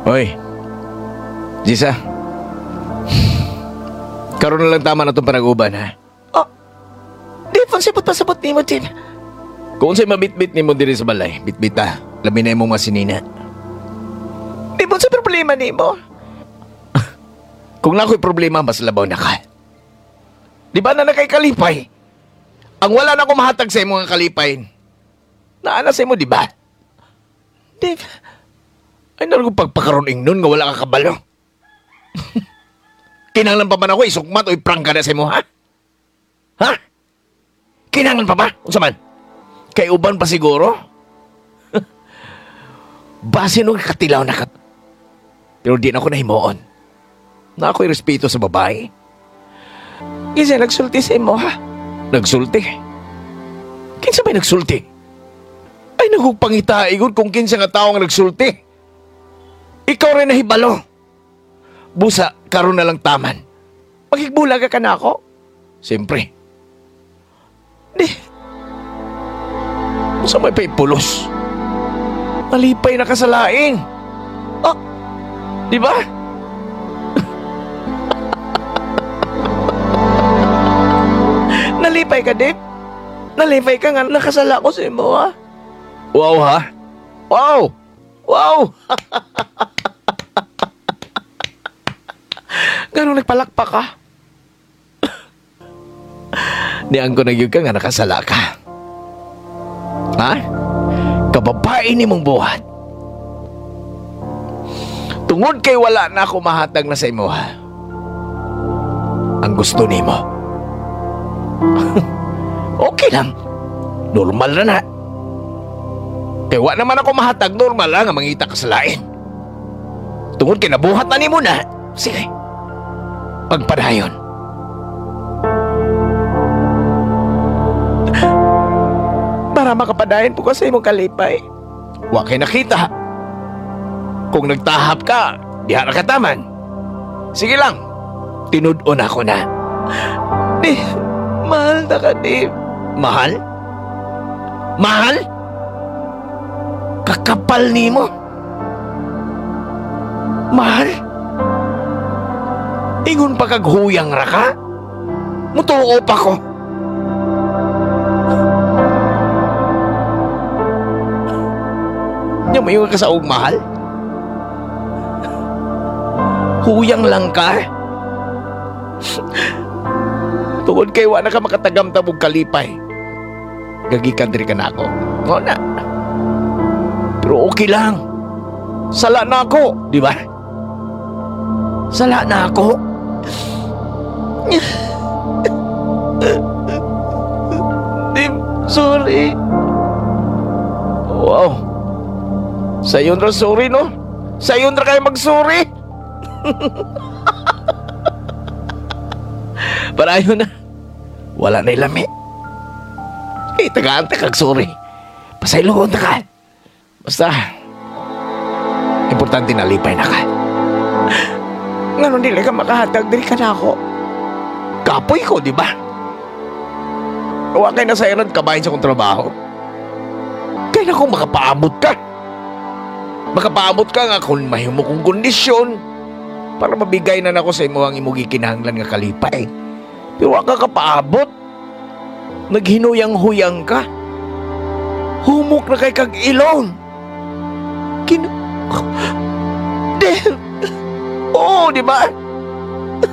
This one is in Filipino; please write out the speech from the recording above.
Hoy, Jisa. Karoon na lang tama na itong panag-uban, ha? Oh, di pang sabot-pasabot ni mo, Tin. Kung sa'y mabit-bit ni mo diri sa balay, bit-bita, lamin na yung mga sinina. Di pang sa problema ni mo. Kung na ako'y problema, mas labaw na ka. Di ba na kay kalipay? Ang wala na ko mahatag sa mga kalipay. Naana sa mo, di ba? Di, Ay, nalang kong pagpakaroning nun nga wala ka kabalo. Kinanglan pa man ako, isukmat o iprangka na sa mo, ha? Ha? Kinanglan pa ba? Unsa man? Kay uban pa siguro? Base nung katilaw na kat. Pero di na ako nahimuon. Na ako'y respeto sa babae. Isa nagsulti sa imo, ha? Nagsulti? Kinsa ba'y nagsulti? Ay, nagpangitaigon kung kinsa nga tao nga nagsulti. Ikaw rin nahibalo. Busa, karon na lang taman. Magigbulag ka na ako? Siyempre. Di, Sa may paipulos. Malipay na kasalain. oh, Di ba? nalipay ka, Dave. Nalipay ka nga, nakasala ko sa imo, ha? Wow, ha? Wow! Wow! Ganun nagpalakpak ka? Niang ko nagyug ka nga nakasala ka. Ha? Kababae ni mong buhat. Tungod kay wala na ako mahatag na sa imo, ha? Ang gusto ni mo. Okay lang. Normal na na. Kaya wa naman ako mahatag, normal lang ang mangita ka sa lain. Tungod kay nabuhat na ni mo na. Sige. Pagpadayon. Para makapadayon po ka sa imong kalipay. Wa kay nakita. Kung nagtahap ka, diha na kataman. Sige lang. Tinud-on ako na. Di, mahal na ka, Dave. Mahal? Mahal? Kakapal ni mo. Mahal? Ingon pa kaghuyang ra ka? Mutuo pa ko. Nya mo yung kasaog mahal? Huyang lang ka? Tungod kay wa na ka makatagamtam og kalipay. Gagikan diri ka na ako. Ngo na. Pero okay lang. Sala na ako, di ba? Sala na ako. Dave, sorry. Wow. Sayon ra sorry, no? Sayon ra kayo mag-sorry. Parayo na. Wala na ilami. Eh, tagaan ta kag sorry. Pasayloon na ka. Basta, importante na lipay na ka. Ngayon dili ka makahatag, dili ka na ako. Kapoy ko, di ba? Huwag kayo na sayran kabahin sa kong trabaho. Kaya na kung makapaabot ka. Makapaabot ka nga kung mahimo kong kondisyon para mabigay na nako sa imo ang imugi kinahanglan nga kalipay. Pero wag ka kapaabot. Naghinuyang-huyang ka. Humok na kay kag ilong. Dave, Oo, di ba?